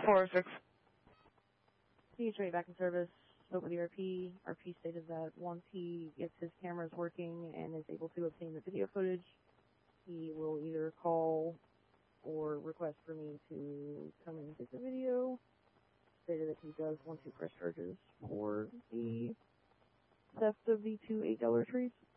406. CH8 back in service. Spoke with the RP. RP stated that once he gets his cameras working and is able to obtain the video footage, he will either call or request for me to come and get the video. Stated that he does want to press charges for the theft of the two $8 trees.